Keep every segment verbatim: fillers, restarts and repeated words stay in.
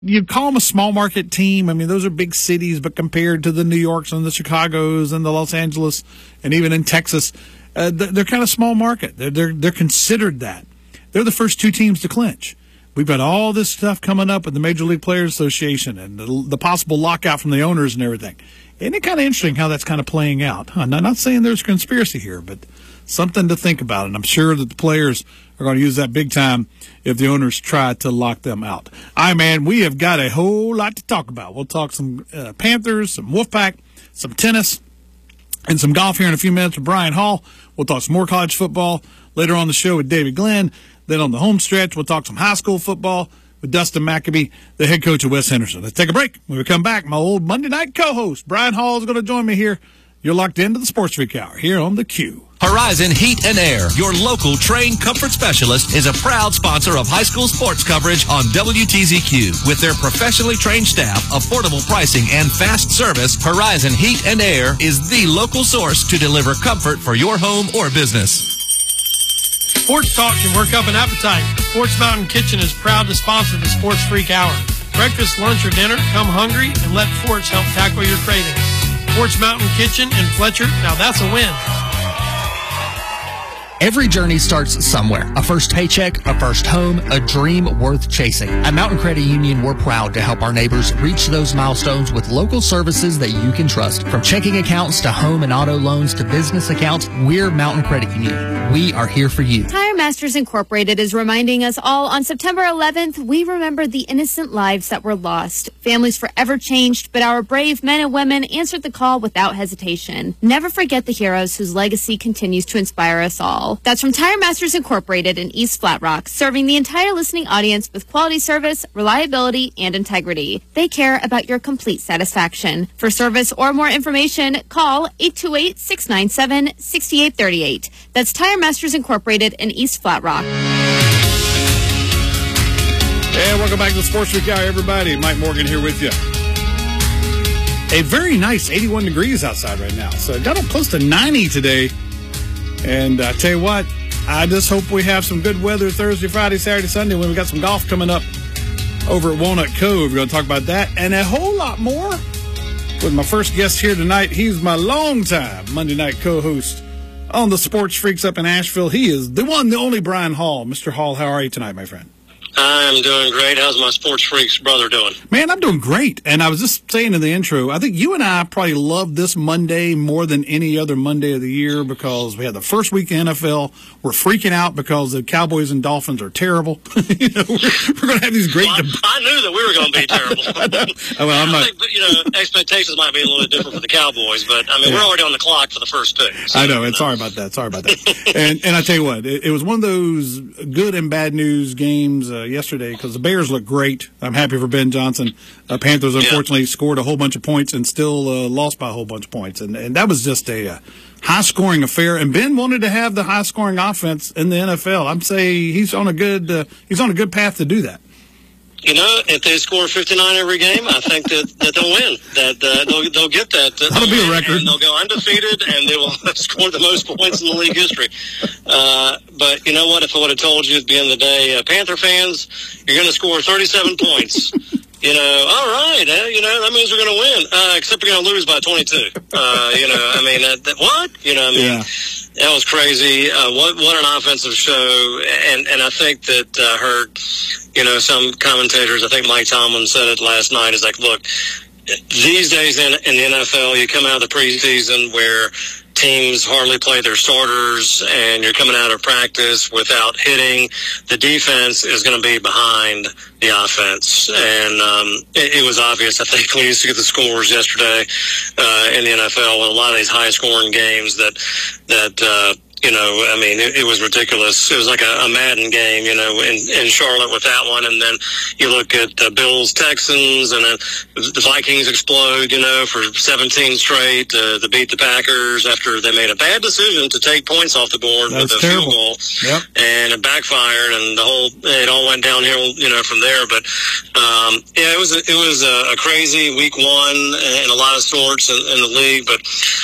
you'd call them a small market team. I mean, those are big cities, but compared to the New Yorks and the Chicagos and the Los Angeles and even in Texas, uh, they're, they're kind of small market. They're, they're, they're considered that. They're the first two teams to clinch. We've got all this stuff coming up with the Major League Players Association and the, the possible lockout from the owners and everything. Isn't it kind of interesting how that's kind of playing out? I'm not saying there's a conspiracy here, but something to think about. And I'm sure that the players are going to use that big time if the owners try to lock them out. All right, man, we have got a whole lot to talk about. We'll talk some uh, Panthers, some Wolfpack, some tennis, and some golf here in a few minutes with Brian Hall. We'll talk some more college football later on the show with David Glenn. Then on the home stretch, we'll talk some high school football with Dustin Maccabee, the head coach of West Henderson. Let's take a break. When we come back, my old Monday night co-host, Brian Hall, is going to join me here. You're locked into the Sports Freak Hour here on the Q. Horizon Heat and Air, your local trained comfort specialist, is a proud sponsor of high school sports coverage on W T Z Q. With their professionally trained staff, affordable pricing, and fast service, Horizon Heat and Air is the local source to deliver comfort for your home or business. Sports talk can work up an appetite. Sports Mountain Kitchen is proud to sponsor the Sports Freak Hour. Breakfast, lunch, or dinner, come hungry and let Forts help tackle your cravings. Sports Mountain Kitchen in Fletcher, now that's a win. Every journey starts somewhere. A first paycheck, a first home, a dream worth chasing. At Mountain Credit Union, we're proud to help our neighbors reach those milestones with local services that you can trust. From checking accounts to home and auto loans to business accounts, we're Mountain Credit Union. We are here for you. Tire Masters Incorporated is reminding us all on September eleventh, we remember the innocent lives that were lost. Families forever changed, but our brave men and women answered the call without hesitation. Never forget the heroes whose legacy continues to inspire us all. That's from Tire Masters Incorporated in East Flat Rock, serving the entire listening audience with quality service, reliability, and integrity. They care about your complete satisfaction. For service or more information, call eight two eight, six nine seven, six eight three eight. That's Tire Masters Incorporated in East Flat Rock. And welcome back to the Sports Freak Hour, everybody. Mike Morgan here with you. A very nice eighty-one degrees outside right now. So it got up close to ninety today. And I tell you what, I just hope we have some good weather Thursday, Friday, Saturday, Sunday when we got some golf coming up over at Walnut Cove. We're going to talk about that and a whole lot more with my first guest here tonight. He's my longtime Monday night co-host on the Sports Freaks up in Asheville. He is the one, the only Brian Hall. Mister Hall, how are you tonight, my friend? I'm doing great. How's my Sports Freaks brother doing? Man, I'm doing great. And I was just saying in the intro, I think you and I probably love this Monday more than any other Monday of the year because we had the first week of N F L. We're freaking out because the Cowboys and Dolphins are terrible. you know, we're, we're going to have these great... Well, I, I knew that we were going to be terrible. I well, I'm I not... think, you know, expectations might be a little bit different for the Cowboys, but, I mean, yeah. we're already on the clock for the first pick. So, I know, and sorry about that. Sorry about that. and and I tell you what, it, it was one of those good and bad news games uh, yesterday because the Bears look great. I'm happy for Ben Johnson. Uh, Panthers, unfortunately, yeah. scored a whole bunch of points and still uh, lost by a whole bunch of points. And, and that was just a uh, high-scoring affair. And Ben wanted to have the high-scoring offense in the N F L. I'm saying he's on a good uh, he's on a good path to do that. You know, if they score fifty-nine every game, I think that, that they'll win. That uh, they'll they'll get that. Uh, That'll be a record. And they'll go undefeated, and they will score the most points in the league history. Uh, but you know what? If I would have told you at the end of the day, uh, Panther fans, you're going to score thirty-seven points. You know, all right, uh, you know, that means we're going to win, uh, except we're going to lose by twenty-two. Uh, you know, I mean, uh, that, what? You know, I mean, yeah. that was crazy. Uh, what what an offensive show. And, and I think that I uh, heard, you know, some commentators, I think Mike Tomlin said it last night, is like, look, these days in, in the N F L, you come out of the preseason where teams hardly play their starters and you're coming out of practice without hitting. The defense is going to be behind the offense. And um, it, it was obvious, I think, when you used to get the scores yesterday uh, in the N F L with a lot of these high-scoring games that, that uh, you know, I mean, it, it was ridiculous. It was like a, a Madden game, you know, in, in Charlotte with that one. And then you look at uh, Bills, Texans, and then the Vikings explode, you know, for seventeen straight uh, to beat the Packers after they made a bad decision to take points off the board That's with a terrible. field goal. Yep. And it backfired, and the whole, it all went downhill, you know, from there. But, um, yeah, it was, a, it was a, a crazy week one in a lot of sorts in, in the league. But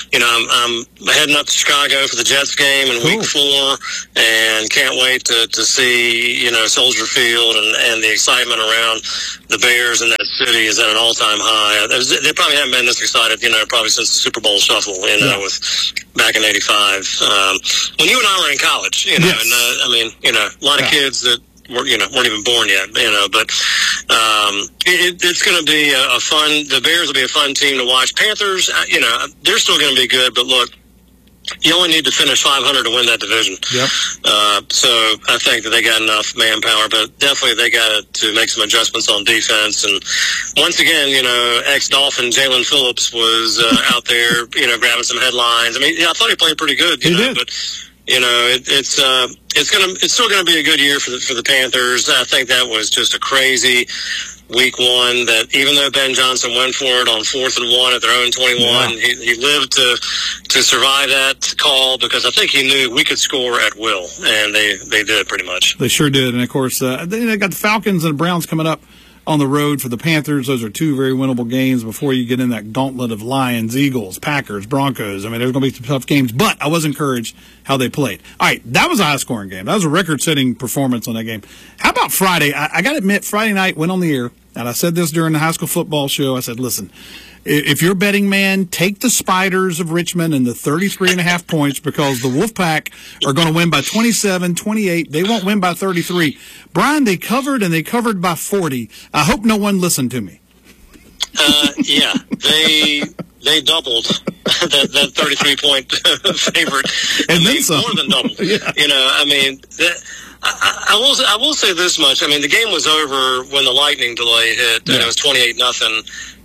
you know, I'm, I'm heading up to Chicago for the Jets game in Cool. week four, and can't wait to, to see, you know, Soldier Field, and, and the excitement around the Bears in that city is at an all-time high. They probably haven't been this excited, you know, probably since the Super Bowl shuffle, you know, Yeah. with back in eighty-five. Um, when you and I were in college, you know, Yes. and uh, I mean, you know, a lot of Yeah. kids that were, you know, weren't even born yet, you know, but um, it, it's going to be a, a fun, the Bears will be a fun team to watch. Panthers, uh, you know, they're still going to be good, but look, you only need to finish five hundred to win that division. Yep. Uh, so I think that they got enough manpower, but definitely they got to make some adjustments on defense. And once again, you know, ex-Dolphin Jalen Phillips was uh, out there, you know, grabbing some headlines. I mean, yeah, I thought he played pretty good, you He know, did. but you know, it, it's uh, it's gonna it's still gonna be a good year for the for the Panthers. I think that was just a crazy week one, that even though Ben Johnson went for it on fourth and one at their own twenty-one, Yeah. he, he lived to to survive that call, because I think he knew we could score at will, and they, they did pretty much. They sure did. And, of course, uh, they, they got the Falcons and the Browns coming up on the road for the Panthers. Those are two very winnable games before you get in that gauntlet of Lions, Eagles, Packers, Broncos. I mean, there's going to be some tough games, but I was encouraged how they played. All right, that was a high-scoring game. That was a record-setting performance on that game. How about Friday? I, I got to admit, Friday night went on the air, and I said this during the high school football show. I said, listen, if you're a betting man, take the Spiders of Richmond and the thirty-three and a half points, because the Wolfpack are going to win by twenty-seven, twenty-eight. They won't win by thirty-three. Brian, they covered, and they covered by forty. I hope no one listened to me. Uh, yeah, they they doubled that, that thirty-three point favorite, And I then mean, some. more than doubled. Yeah. You know, I mean, that, I, I will I will say this much. I mean, the game was over when the lightning delay hit, and Yeah. it was twenty-eight nothing.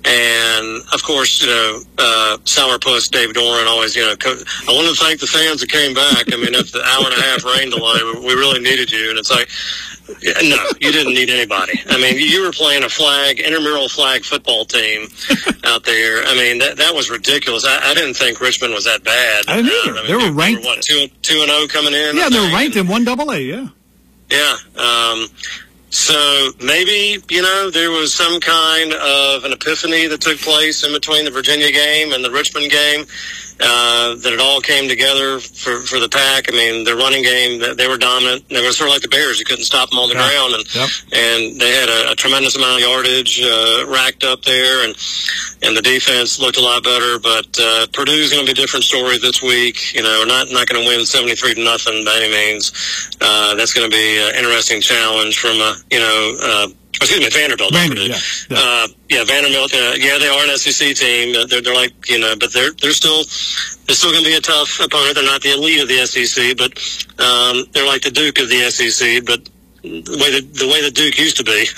And of course, you know, uh, sourpuss Dave Doran always, you know, co- I want to thank the fans that came back. I mean, after the hour and a half rain delay, we, we really needed you. And it's like, yeah, no, you didn't need anybody. I mean, you were playing a flag, intramural flag football team out there. I mean, that that was ridiculous. I, I didn't think Richmond was that bad. I didn't either. Uh, I mean, They were ranked- what, two two and zero coming in. Yeah, I they were think. ranked in one double A, yeah. Yeah. Um, so maybe, you know, there was some kind of an epiphany that took place in between the Virginia game and the Richmond game, uh, that it all came together for, for the Pack. I mean, the running game, they were dominant. They were sort of like the Bears. You couldn't stop them on the Yeah. ground. And, Yep. and they had a, a tremendous amount of yardage uh, racked up there. And, and the defense looked a lot better. But uh, Purdue's going to be a different story this week. You know, not not going to win seventy-three to nothing by any means. Uh, that's going to be an interesting challenge from a, you know, uh, excuse me, Vanderbilt. not Vanderbilt, Purdue. yeah, yeah. Uh, yeah, Vanderbilt. Uh, yeah, they are an S E C team. Uh, They're, they're like, you know, but they're they're still they're still going to be a tough opponent. They're not the elite of the S E C, but um, they're like the Duke of the S E C. But the way the, the way the Duke used to be,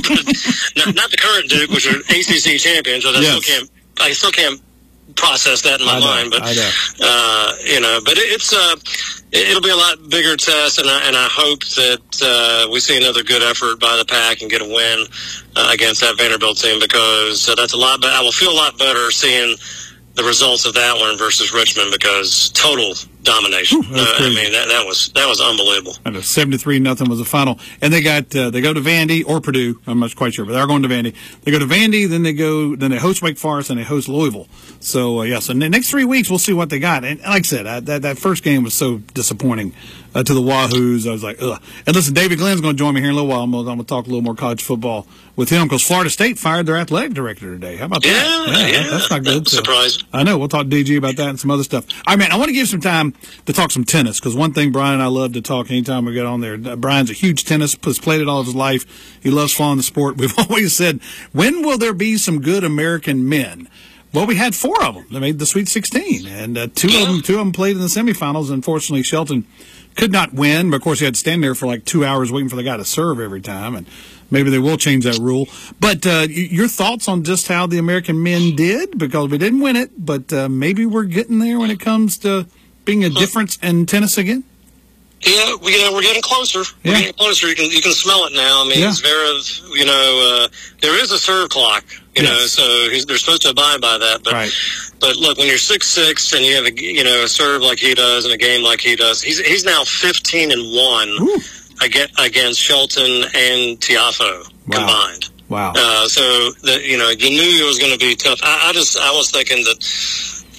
not, not the current Duke, which are A C C champions. But I Yes. still can't. I still can't process that in my I know, mind. But I know. uh, you know, but it, it's uh, it, it'll be a lot bigger test, and I, and I hope that uh, we see another good effort by the Pack and get a win uh, against that Vanderbilt team, because uh, that's a lot. But I will feel a lot better seeing the results of that one versus Richmond, because total domination. Whew, that's uh, I crazy. mean, that, that was that was unbelievable. I know seventy-three nothing was the final, and they got uh, they go to Vandy or Purdue. I'm not quite sure, but they're going to Vandy. They go to Vandy, then they go, then they host Wake Forest, and they host Louisville. So uh, yeah, so the next three weeks we'll see what they got. And like I said, I, that that first game was so disappointing uh, to the Wahoos. I was like, ugh. And listen, David Glenn's going to join me here in a little while. I'm going to talk a little more college football with him, because Florida State fired their athletic director today. How about that? Yeah, yeah, that- that's not good. That's So- surprising. I know. We'll talk to D G about that and some other stuff. All right, man, I want to give some time to talk some tennis, because one thing Brian and I love to talk anytime we get on there. Uh, Brian's a huge tennis, has played it all of his life. He loves following the sport. We've always said, when will there be some good American men? Well, we had four of them. They made the Sweet sixteen, and uh, two of them two of them played in the semifinals. Unfortunately, Shelton could not win, but of course he had to stand there for like two hours waiting for the guy to serve every time, and maybe they will change that rule. But uh, y- your thoughts on just how the American men did, because we didn't win it, but uh, maybe we're getting there when it comes to being a difference in tennis again? Yeah, we, you know, we're getting closer. We're Yeah. getting closer. You can you can smell it now. I mean, Yeah. Zverev's, you know, uh, there is a serve clock, you know, Yes. so he's, they're supposed to abide by that. But Right. but look, when you're six six and you have a you know a serve like he does and a game like he does, he's he's now fifteen and one Woo. against against Shelton and Tiafoe Wow. combined. Wow. Uh, so the, you know, you knew it was going to be tough. I, I just I was thinking that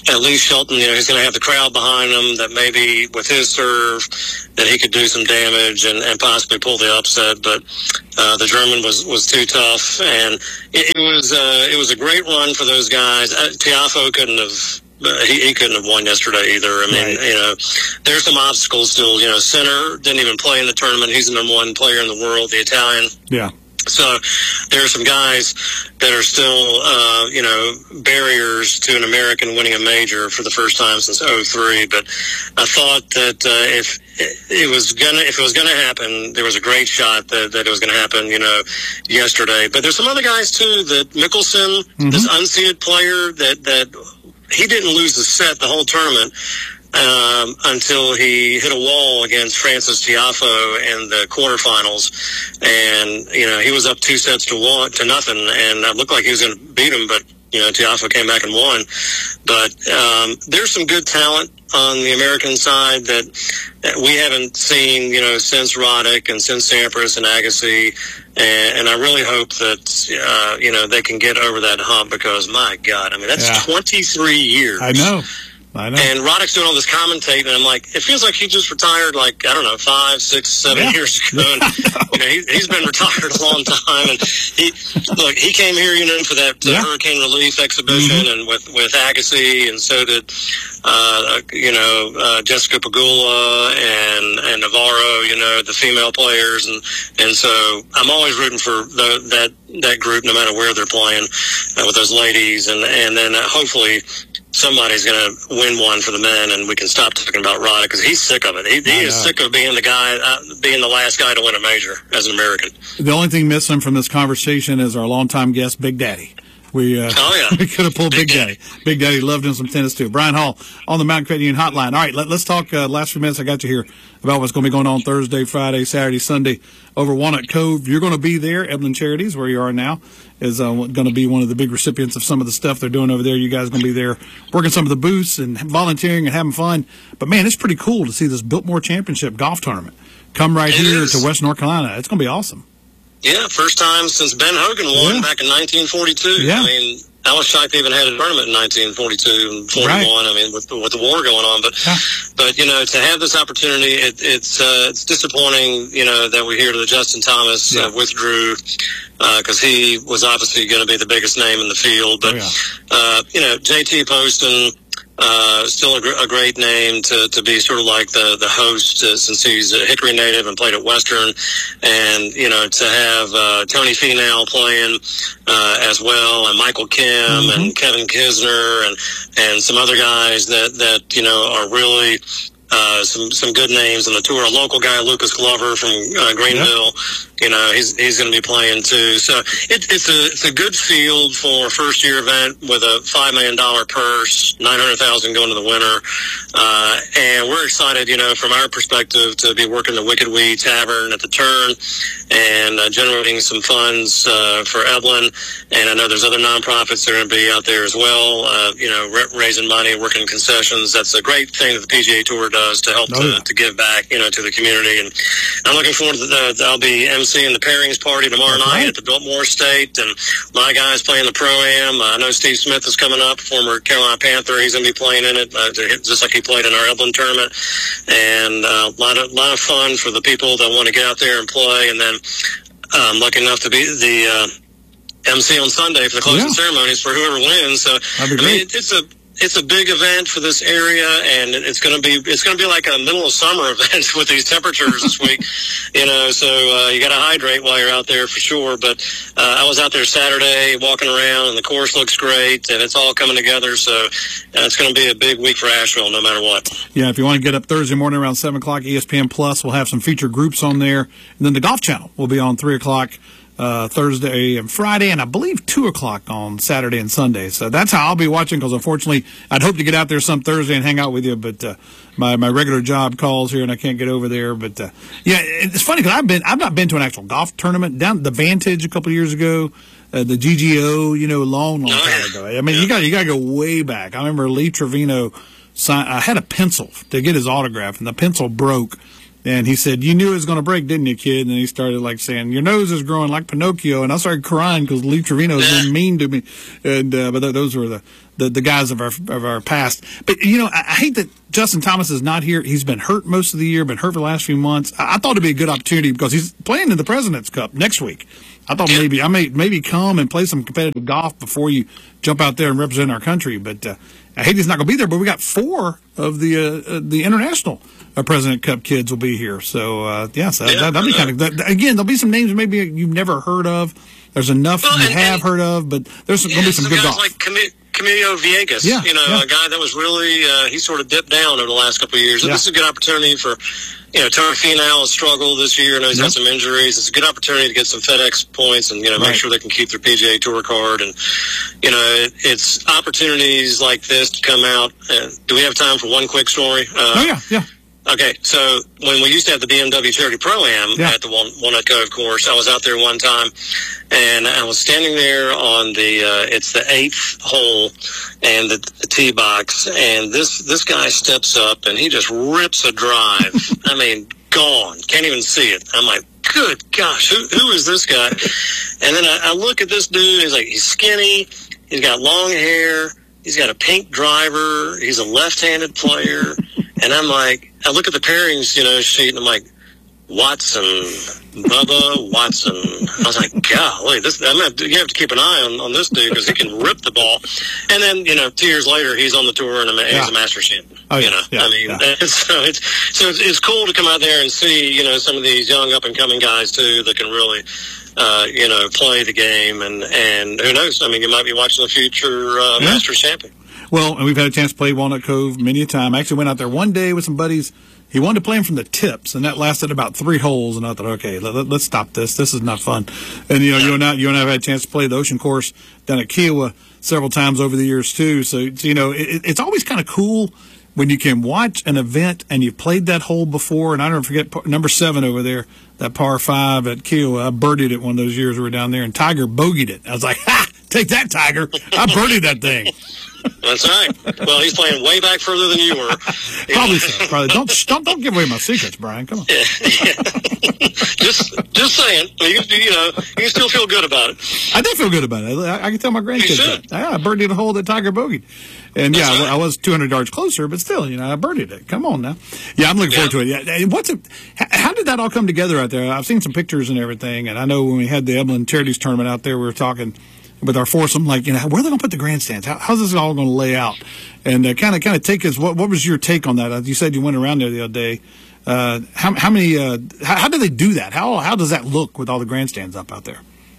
at least Shelton, you know, he's going to have the crowd behind him, that maybe with his serve that he could do some damage and, and possibly pull the upset. But uh, the German was, was too tough, and it, it was uh, it was a great run for those guys. Uh, Tiafoe couldn't have. Uh, he, he couldn't have won yesterday either. I mean, right. you know, there's some obstacles still. You know, Sinner didn't even play in the tournament. He's the number one player in the world, the Italian. Yeah. So there are some guys that are still, uh, you know, barriers to an American winning a major for the first time since oh three. But I thought that uh, if it was gonna, if it was gonna happen, there was a great shot that, that it was gonna happen, you know, yesterday. But there's some other guys too. That Mickelson, mm-hmm. this unseeded player, that that he didn't lose the set the whole tournament. Um, until he hit a wall against Francis Tiafoe in the quarterfinals, and you know he was up two sets to one to nothing, and it looked like he was going to beat him, but you know Tiafoe came back and won. But um, there's some good talent on the American side that, that we haven't seen, you know, since Roddick and since Sampras and Agassi, and, and I really hope that uh, you know they can get over that hump, because my God, I mean that's yeah. twenty-three years. I know. I know. And Roddick's doing all this commentating, and I'm like, it feels like he just retired, like, I don't know, five, six, seven yeah. years ago. And, you know, he, he's been retired a long time. And he, look, he came here, you know, for that uh, yeah. hurricane relief exhibition, mm-hmm. and with, with Agassi, and so did, uh, you know, uh, Jessica Pegula and, and Navarro, you know, the female players. And, and so I'm always rooting for the, that, that group, no matter where they're playing, uh, with those ladies. And, and then uh, hopefully somebody's going to win one for the men, and we can stop talking about Roddick, because he's sick of it. He, he is sick of being the guy, uh, being the last guy to win a major as an American. The only thing missing from this conversation is our longtime guest, Big Daddy. We uh, oh, yeah. we could have pulled Big, Big Daddy. Daddy. Big Daddy loved him some tennis too. Brian Hall on the Mountain Credit Union Hotline. All right, let, let's talk uh, last few minutes I got you here about what's going to be going on Thursday, Friday, Saturday, Sunday over Walnut Cove. You're going to be there. Eblen Charities, where you are now, is uh, going to be one of the big recipients of some of the stuff they're doing over there. You guys are going to be there working some of the booths and volunteering and having fun. But, man, it's pretty cool to see this Biltmore Championship golf tournament come right it here is. to West North Carolina. It's going to be awesome. Yeah, first time since Ben Hogan won yeah. back in nineteen forty-two. Yeah. I mean, I was shocked they even had a tournament in nineteen forty-two and forty-one. Right. I mean, with, with the war going on. But, yeah. but you know, to have this opportunity, it, it's uh, it's disappointing, you know, that we hear that Justin Thomas yeah. uh, withdrew, because uh, he was obviously going to be the biggest name in the field. But, oh, yeah. uh, you know, J T Poston, Uh, still a, gr- a great name to, to be sort of like the, the host, uh, since he's a Hickory native and played at Western. And, you know, to have uh, Tony Finau playing uh, as well, and Michael Kim mm-hmm. and Kevin Kisner and, and some other guys that, that, you know, are really uh, some, some good names on the tour. A local guy, Lucas Glover from uh, Greenville. Yep. You know, he's he's going to be playing too. So it, it's a it's a good field for a first year event with a five million dollar purse, nine hundred thousand going to the winner, uh, and we're excited. You know, from our perspective, to be working the Wicked Wee Tavern at the Turn and uh, generating some funds uh, for Eblen. And I know there's other nonprofits that are going to be out there as well. Uh, you know, ra- raising money, working concessions. That's a great thing that the P G A Tour does to help oh, to, yeah. to give back, you know, to the community. And I'm looking forward to the. I'll be M C in the pairings party tomorrow That's night right. at the Biltmore State, and my guys playing the Pro-Am. Uh, I know Steve Smith is coming up, former Carolina Panther. He's going to be playing in it, uh, just like he played in our Eblen tournament. And uh, a lot of, lot of fun for the people that want to get out there and play. And then I'm lucky enough to be the uh, M C on Sunday for the closing yeah. ceremonies for whoever wins. So, I mean, it, it's a It's a big event for this area, and it's going to be it's going to be like a middle of summer event with these temperatures this week, you know. So uh, you got to hydrate while you're out there for sure. But uh, I was out there Saturday walking around, and the course looks great, and it's all coming together. So uh, it's going to be a big week for Asheville, no matter what. Yeah, if you want to get up Thursday morning around seven o'clock, E S P N Plus will have some featured groups on there, and then the Golf Channel will be on three o'clock. Uh, Thursday and Friday, and I believe two o'clock on Saturday and Sunday. So that's how I'll be watching, because unfortunately I'd hope to get out there some Thursday and hang out with you, but uh, my my regular job calls here and I can't get over there. But uh, yeah, it's funny because I've been I've not been to an actual golf tournament. Down at the Vantage a couple of years ago, uh, the G G O, you know, long long time ago. I mean, you got you got to go way back. I remember Lee Trevino signed, I had a pencil to get his autograph, and the pencil broke. And he said, "You knew it was going to break, didn't you, kid?" And he started like saying, "Your nose is growing like Pinocchio." And I started crying because Lee Trevino was being mean to me. And uh, but th- those were the, the, the guys of our of our past. But you know, I, I hate that Justin Thomas is not here. He's been hurt most of the year, been hurt for the last few months. I, I thought it'd be a good opportunity because he's playing in the President's Cup next week. I thought maybe I may maybe come and play some competitive golf before you jump out there and represent our country. But uh, I hate he's not going to be there. But we got four of the uh, uh, the international uh, President Cup kids will be here. So uh, yeah, so yeah, that, that'd be kind of that, again. There'll be some names maybe you've never heard of. There's enough well, you and, have and, heard of, but there's yeah, going to be some, some good guys golf. like Cam- Camilo Villegas, yeah, you know, yeah. a guy that was really uh, he sort of dipped down over the last couple of years. And yeah. this is a good opportunity for. You know, Tony Finau has struggled this year. I know he's yep. had some injuries. It's a good opportunity to get some FedEx points and, you know, right. make sure they can keep their P G A Tour card. And, you know, it, it's opportunities like this to come out. Uh, do we have time for one quick story? Uh, oh, yeah, yeah. Okay, so when we used to have the B M W Charity Pro-Am yeah. at the Walnut Cove course, I was out there one time, and I was standing there on the, uh, it's the eighth hole and the, the tee box, and this, this guy steps up, and he just rips a drive. I mean, gone. Can't even see it. I'm like, good gosh, who, who is this guy? And then I, I look at this dude, he's like, he's skinny, he's got long hair, he's got a pink driver, he's a left-handed player, and I'm like, I look at the pairings, you know, sheet, and I'm like, Watson, Bubba Watson. I was like, golly, this, I'm gonna, you have to keep an eye on, on this dude because he can rip the ball. And then, you know, two years later, he's on the tour and he's yeah. a Masters champion. Oh, yeah. You know, yeah. I mean, yeah. so it's so it's, it's cool to come out there and see, you know, some of these young up and coming guys too that can really, uh, you know, play the game. And and who knows? I mean, you might be watching a future uh, yeah. Masters champion. Well, and we've had a chance to play Walnut Cove many a time. I actually went out there one day with some buddies. He wanted to play him from the tips, and that lasted about three holes. And I thought, okay, let, let, let's stop this. This is not fun. And you know, you and I, you and I have had a chance to play the Ocean Course down at Kiowa several times over the years too. So, so you know, it, it's always kind of cool when you can watch an event and you've played that hole before. And I never forget number seven over there, that par five at Kiowa. I birdied it one of those years we were down there, and Tiger bogeyed it. I was like, ha! Take that, Tiger! I birdied that thing. That's right. Well, he's playing way back further than you were. Probably so. Probably. Don't, don't don't give away my secrets, Brian. Come on. Yeah, yeah. just just saying. You, you know, you can still feel good about it. I did feel good about it. I, I can tell my grandkids that. Yeah, I birdied a hole that Tiger bogeyed. And yeah, right. I was two hundred yards closer, but still, you know, I birdied it. Come on now. Yeah, I'm looking yeah. forward to it. Yeah. What's it? How did that all come together out there? I've seen some pictures and everything, and I know when we had the Evelyn Charities tournament out there, we were talking with our foursome, like, you know, where are they going to put the grandstands? How, how's this all going to lay out? And kind of, kind of take us. What, what was your take on that? You said you went around there the other day. Uh, how, how many? Uh, how, how do they do that? How, how does that look with all the grandstands up out there?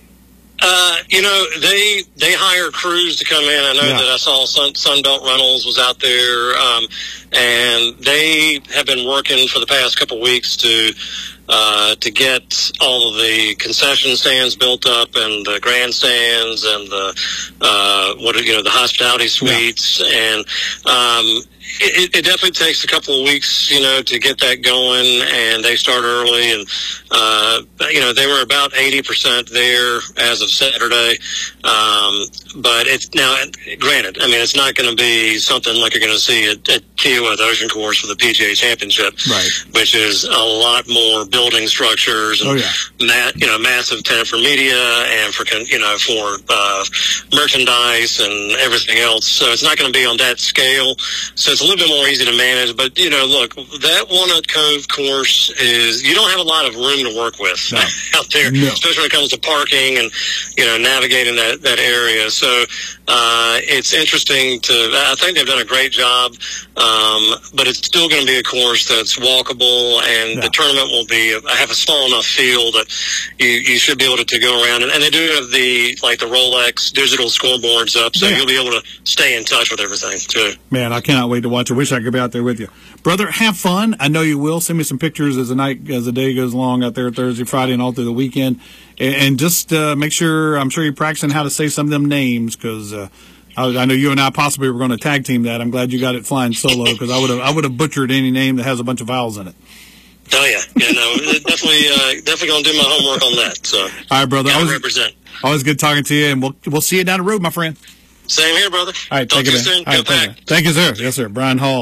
Uh, you know, they they hire crews to come in. I know yeah. that I saw Sun, Sunbelt Rentals was out there, um, and they have been working for the past couple weeks to. Uh, to get all of the concession stands built up and the grandstands and the, uh, what, you know, the hospitality suites. Yeah. And, um, it, it definitely takes a couple of weeks, you know, to get that going, and they start early. And, uh, you know, they were about eighty percent there as of Saturday. Um, but it's now, granted, I mean, it's not going to be something like you're going to see at, at Kiowa, the Ocean Course for the P G A Championship, right. which is a lot more building structures and, oh, yeah. ma- you know, massive tent for media and for, you know, for, uh, merchandise and everything else. So it's not going to be on that scale. So it's a little bit more easy to manage. But, you know, look, that Walnut Cove course is, you don't have a lot of room to work with no. out there, no. especially when it comes to parking and, you know, navigating that, that area. So, uh, it's interesting to, I think they've done a great job. Um, but it's still going to be a course that's walkable, and yeah. the tournament will be, have a small enough field that you, you should be able to, to go around. And, and they do have the, like the Rolex digital scoreboards up, so yeah. you'll be able to stay in touch with everything too. Man, I cannot wait to watch it. Wish I could be out there with you. Brother, have fun. I know you will. Send me some pictures as the night, as the day goes along out there Thursday, Friday, and all through the weekend. And, and just uh, make sure, I'm sure you're practicing how to say some of them names, because uh, I, I know you and I possibly were going to tag team that. I'm glad you got it flying solo, because I would have I would have butchered any name that has a bunch of vowels in it. Oh yeah, yeah, no, definitely, uh, definitely gonna do my homework on that. So, all right, brother. Gotta always, represent. Always good talking to you, and we'll we'll see you down the road, my friend. Same here, brother. All right, Talk take to it, you man. soon. All right, Go thank back. you. Thank you, sir. Yes, sir. Brian Hall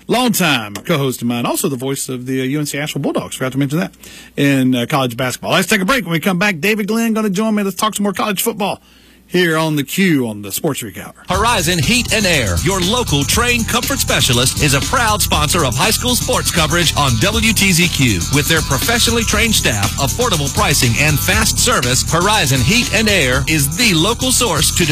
longtime co-host of mine, also the voice of the uh, U N C Asheville Bulldogs. Forgot to mention that in uh, college basketball. Let's take a break. When we come back, David Glenn going to join me. Let's talk some more college football here on the Q on the Sports Freak Hour. Horizon Heat and Air, your local Trane comfort specialist, is a proud sponsor of high school sports coverage on W T Z Q. With their professionally trained staff, affordable pricing, and fast service, Horizon Heat and Air is the local source to